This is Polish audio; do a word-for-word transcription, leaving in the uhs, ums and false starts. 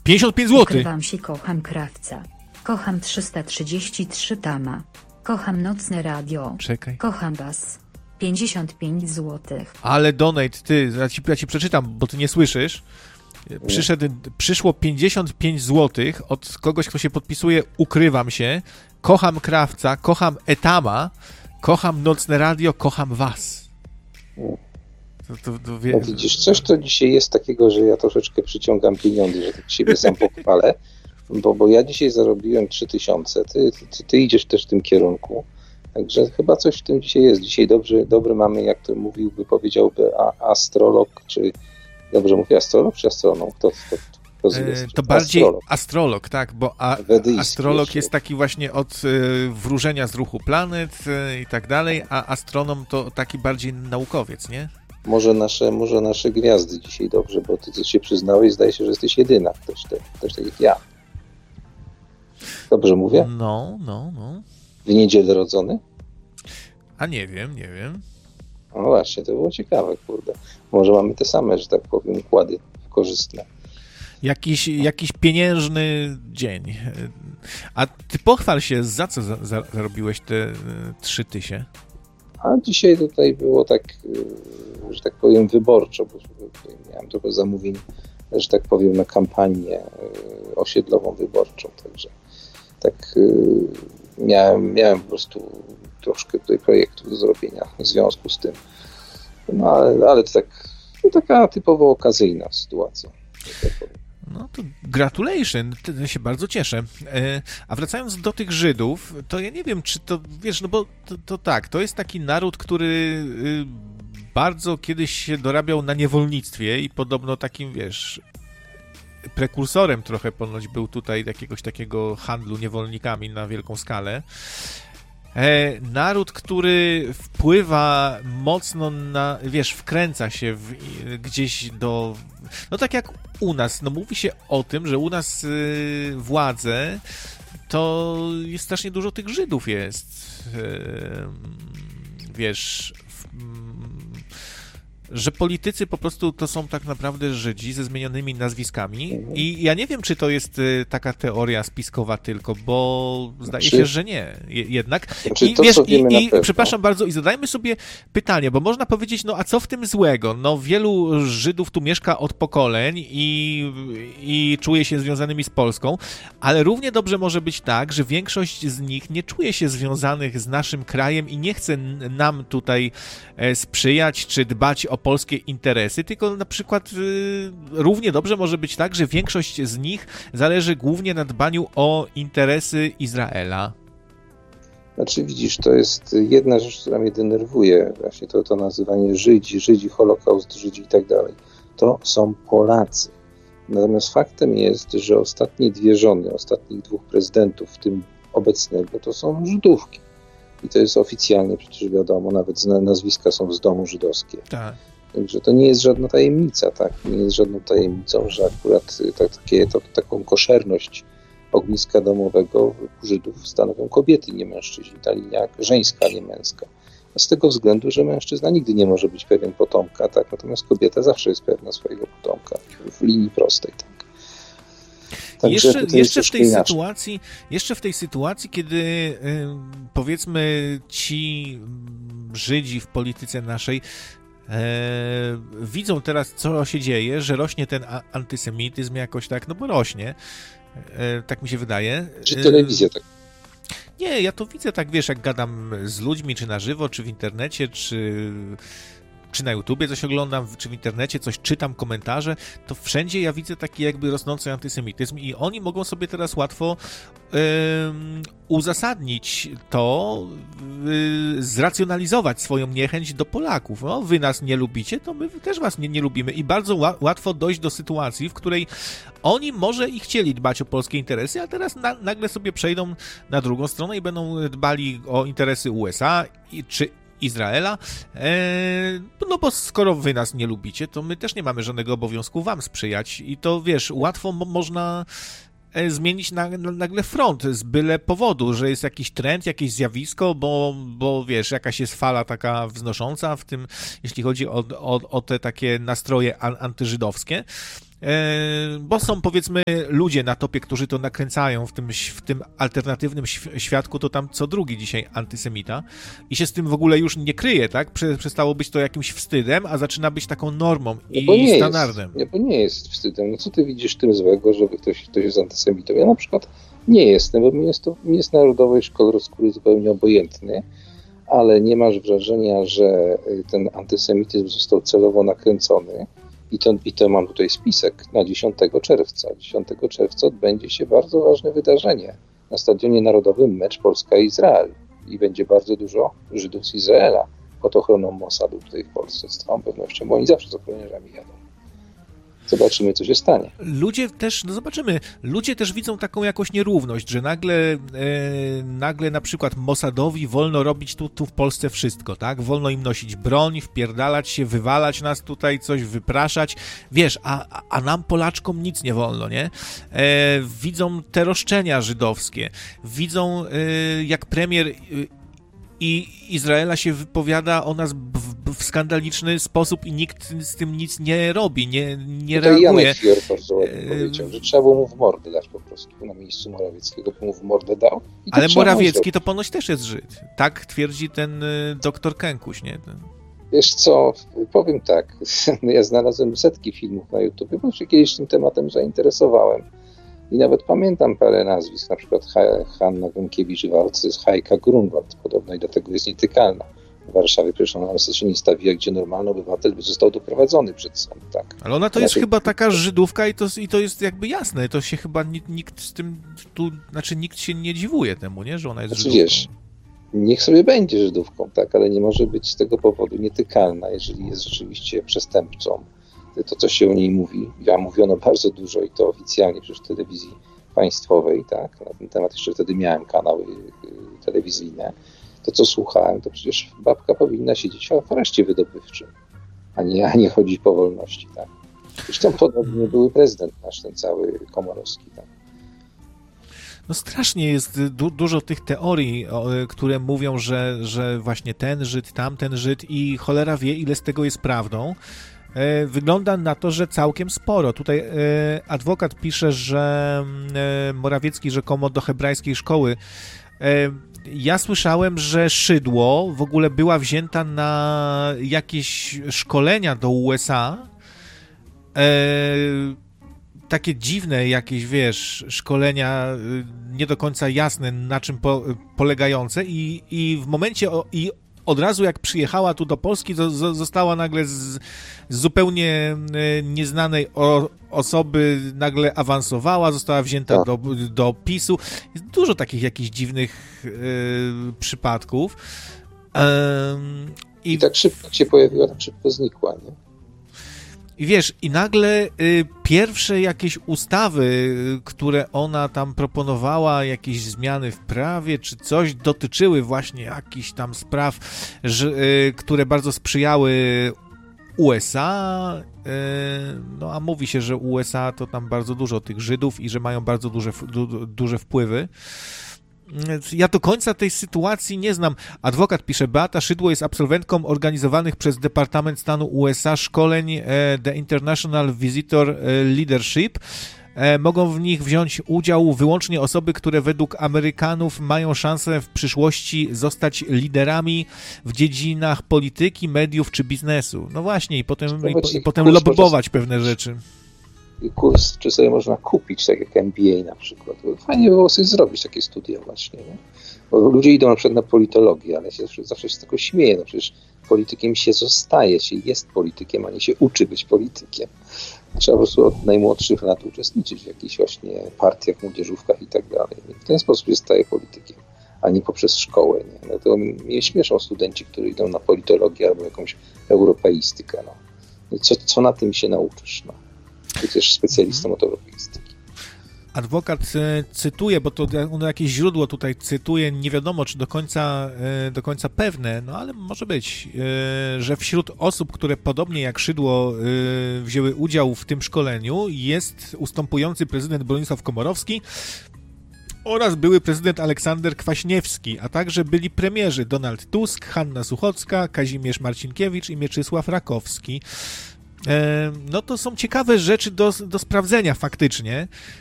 pięćdziesiąt pięć złotych. Ukrywam się, kocham krawca. Kocham trzysta trzydzieści trzy Tama. Kocham nocne radio. Czekaj. Kocham was. pięćdziesiąt pięć złotych. Ale donate, ty, ja ci, ja ci przeczytam, bo ty nie słyszysz. Przyszedł, przyszło pięćdziesiąt pięć złotych od kogoś, kto się podpisuje Ukrywam się, kocham krawca, kocham Etama, kocham nocne radio, kocham was. To, to, to wie... No widzisz, coś to dzisiaj jest takiego, że ja troszeczkę przyciągam pieniądze, że tak siebie sam pochwalę, bo, bo ja dzisiaj zarobiłem trzy tysiące, ty, ty, ty idziesz też w tym kierunku, także chyba coś w tym dzisiaj jest. Dzisiaj dobrze, dobry mamy, jak to mówiłby, powiedziałby a, astrolog, czy dobrze mówię, astrolog czy astronom? Kto, kto, kto jest? E, to bardziej astrolog, astrolog tak, bo a, astrolog jeszcze. jest taki właśnie od y, wróżenia z ruchu planet y, i tak dalej, a astronom to taki bardziej naukowiec, nie? Może nasze, może nasze gwiazdy dzisiaj dobrze, bo ty coś się przyznałeś, zdaje się, że jesteś jedyna, też, też, też tak jak ja. Dobrze mówię? No, no, no. W niedzielę rodzony? A nie wiem, nie wiem. No właśnie, to było ciekawe, kurde. Może mamy te same, że tak powiem, układy korzystne. Jakiś, jakiś pieniężny dzień. A ty pochwal się, za co za, za, zarobiłeś te trzy tysiące? A dzisiaj tutaj było tak, że tak powiem, wyborczo, bo miałem trochę zamówień, że tak powiem, na kampanię osiedlową wyborczą, także tak miałem, miałem po prostu troszkę tutaj projektów do zrobienia w związku z tym. No ale, ale to tak, to taka typowo okazyjna sytuacja. Tak powiem. No to gratulation, ja się bardzo cieszę. A wracając do tych Żydów, to ja nie wiem, czy to, wiesz, no bo to, to tak, to jest taki naród, który bardzo kiedyś się dorabiał na niewolnictwie i podobno takim, wiesz, prekursorem trochę ponoć był tutaj jakiegoś takiego handlu niewolnikami na wielką skalę. E, naród, który wpływa mocno na, wiesz, wkręca się w, gdzieś do, no tak jak u nas, no mówi się o tym, że u nas y, władze, to jest strasznie dużo tych Żydów jest, y, wiesz, w, że politycy po prostu to są tak naprawdę Żydzi ze zmienionymi nazwiskami i ja nie wiem, czy to jest taka teoria spiskowa tylko, bo zdaje czy... się, że nie, jednak. Znaczy, I, to, wiesz, i, i pewno. przepraszam bardzo, i zadajmy sobie pytanie, bo można powiedzieć, no a co w tym złego? No wielu Żydów tu mieszka od pokoleń i, i czuje się związanymi z Polską, ale równie dobrze może być tak, że większość z nich nie czuje się związanych z naszym krajem i nie chce nam tutaj sprzyjać, czy dbać o polskie interesy, tylko na przykład y, równie dobrze może być tak, że większość z nich zależy głównie na dbaniu o interesy Izraela. Znaczy widzisz, to jest jedna rzecz, która mnie denerwuje, właśnie to, to nazywanie Żydzi, Żydzi, Holokaust, Żydzi i tak dalej. To są Polacy. Natomiast faktem jest, że ostatnie dwie żony, ostatnich dwóch prezydentów, w tym obecnego, to są Żydówki. I to jest oficjalnie przecież wiadomo, nawet nazwiska są z domu żydowskie. Tak. Także to nie jest żadna tajemnica, tak? Nie jest żadną tajemnicą, że akurat tak, takie, to, taką koszerność ogniska domowego u Żydów stanowią kobiety, nie mężczyźni. Ta linia żeńska, nie męska. A z tego względu, że mężczyzna nigdy nie może być pewien potomka, tak? Natomiast kobieta zawsze jest pewna swojego potomka w linii prostej, tak? Także jeszcze, jeszcze, w tej sytuacji, jeszcze w tej sytuacji, kiedy y, powiedzmy ci Żydzi w polityce naszej E, widzą teraz, co się dzieje, że rośnie ten a- antysemityzm jakoś tak, no bo rośnie, e, tak mi się wydaje. Czy telewizja tak? Nie, ja to widzę tak, wiesz, jak gadam z ludźmi, czy na żywo, czy w internecie, czy, czy na YouTubie coś oglądam, czy w internecie coś czytam, komentarze, to wszędzie ja widzę taki jakby rosnący antysemityzm i oni mogą sobie teraz łatwo um, uzasadnić to, y, zracjonalizować swoją niechęć do Polaków. No, wy nas nie lubicie, to my też was nie, nie lubimy i bardzo ła- łatwo dojść do sytuacji, w której oni może i chcieli dbać o polskie interesy, a teraz na, nagle sobie przejdą na drugą stronę i będą dbali o interesy U S A i, czy Izraela, e, no bo skoro wy nas nie lubicie, to my też nie mamy żadnego obowiązku wam sprzyjać i to, wiesz, łatwo mo- można zmienić na, na, nagle front z byle powodu, że jest jakiś trend, jakieś zjawisko, bo, bo wiesz, jakaś jest fala taka wznosząca w tym, jeśli chodzi o, o, o te takie nastroje an, antyżydowskie. bo są, powiedzmy, ludzie na topie, którzy to nakręcają w tym, w tym alternatywnym świadku, to tam co drugi dzisiaj antysemita i się z tym w ogóle już nie kryje, tak? Przestało być to jakimś wstydem, a zaczyna być taką normą no i standardem. Jest, nie, bo nie jest wstydem. No co ty widzisz w tym złego, żeby ktoś, ktoś jest antysemitą? Ja na przykład nie jestem, bo mi jest to mi jest narodowość, kolor skóry zupełnie obojętny, ale nie masz wrażenia, że ten antysemityzm został celowo nakręcony. I to, I to mam tutaj spisek na dziesiątego czerwca. dziesiątego czerwca odbędzie się bardzo ważne wydarzenie. Na Stadionie Narodowym mecz Polska-Izrael. I będzie bardzo dużo Żydów z Izraela pod ochroną Mossadu tutaj w Polsce, z całą pewnością, bo oni zawsze z ochroniarzami jadą. Zobaczymy, co się stanie. Ludzie też, no zobaczymy, ludzie też widzą taką jakąś nierówność, że nagle, e, nagle na przykład Mossadowi wolno robić tu, tu w Polsce wszystko, tak? Wolno im nosić broń, wpierdalać się, wywalać nas tutaj, coś wypraszać, wiesz, a, a nam Polaczkom nic nie wolno, nie? E, widzą te roszczenia żydowskie, widzą e, jak premier... E, I Izraela się wypowiada o nas w, w skandaliczny sposób i nikt z tym nic nie robi, nie, nie Tutaj reaguje. Janek Fior bardzo ładnie powiedział, że trzeba było mu w mordę dać po prostu na miejscu Morawieckiego, bo mu w mordę dał. I Ale Morawiecki to ponoć też jest Żyd. Tak twierdzi ten y, doktor Kękuś, nie? Ten... Wiesz co, powiem tak, ja znalazłem setki filmów na YouTubie, bo się kiedyś tym tematem zainteresowałem. I nawet pamiętam parę nazwisk, na przykład Hanna Gronkiewicz-Waltz, Hajka Grunwald, podobno i dlatego jest nietykalna. W Warszawie przecież ona się nie stawiła, gdzie normalny obywatel by został doprowadzony przed sąd, tak. Ale ona to jest chyba taka Żydówka i to, i to jest jakby jasne, to się chyba nikt, nikt z tym, tu, znaczy nikt się nie dziwuje temu, nie, że ona jest znaczy, Żydówką. Wiesz, niech sobie będzie Żydówką, tak, ale nie może być z tego powodu nietykalna, jeżeli jest rzeczywiście przestępcą. To, co się o niej mówi, ja mówiono bardzo dużo i to oficjalnie przecież w telewizji państwowej, tak, na ten temat jeszcze wtedy miałem kanały telewizyjne, to co słuchałem, to przecież babka powinna siedzieć w areszcie wydobywczym, a nie, a nie chodzić po wolności, tak. Zresztą podobnie były prezydent nasz, ten cały Komorowski, tak. No strasznie jest du- dużo tych teorii, o, które mówią, że, że właśnie ten Żyd, tamten Żyd i cholera wie, ile z tego jest prawdą. Wygląda na to, że całkiem sporo. Tutaj e, adwokat pisze, że e, Morawiecki rzekomo do hebrajskiej szkoły. E, ja słyszałem, że Szydło w ogóle była wzięta na jakieś szkolenia do U S A. E, takie dziwne jakieś, wiesz, szkolenia nie do końca jasne, na czym po, polegające i, i w momencie o, i od razu jak przyjechała tu do Polski, to została nagle z, z zupełnie nieznanej o, osoby, nagle awansowała, została wzięta do, do PiSu. Jest dużo takich jakichś dziwnych y, przypadków. Um, i, I tak szybko się pojawiła, tak szybko znikła, nie? I wiesz, i nagle y, pierwsze jakieś ustawy, które ona tam proponowała, jakieś zmiany w prawie czy coś, dotyczyły właśnie jakichś tam spraw, że, y, które bardzo sprzyjały U S A, y, no a mówi się, że U S A to tam bardzo dużo tych Żydów i że mają bardzo duże, du, duże wpływy. Ja do końca tej sytuacji nie znam. Adwokat pisze, Beata Szydło jest absolwentką organizowanych przez Departament Stanu U S A szkoleń The International Visitor Leadership. Mogą w nich wziąć udział wyłącznie osoby, które według Amerykanów mają szansę w przyszłości zostać liderami w dziedzinach polityki, mediów czy biznesu. No właśnie, i potem, i, po, i potem lobbować pewne rzeczy. Kurs, czy sobie można kupić, tak jak M B A na przykład. Fajnie było sobie zrobić takie studia właśnie, nie? Bo ludzie idą na przykład na politologię, ale się zawsze się z tego śmieje. No przecież politykiem się zostaje, się jest politykiem, a nie się uczy być politykiem. Trzeba po prostu od najmłodszych lat uczestniczyć w jakichś właśnie partiach, młodzieżówkach i tak dalej. I w ten sposób się staje politykiem, a nie poprzez szkołę, nie? No to mnie śmieszą studenci, którzy idą na politologię albo jakąś europeistykę, no. I co, co na tym się nauczysz, no? Przecież specjalistą od europeistyki. Adwokat cytuje, bo to no, jakieś źródło tutaj cytuje, nie wiadomo czy do końca, do końca pewne, no ale może być, że wśród osób, które podobnie jak Szydło wzięły udział w tym szkoleniu jest ustępujący prezydent Bronisław Komorowski oraz były prezydent Aleksander Kwaśniewski, a także byli premierzy Donald Tusk, Hanna Suchocka, Kazimierz Marcinkiewicz i Mieczysław Rakowski. no to są ciekawe rzeczy do, do sprawdzenia faktycznie.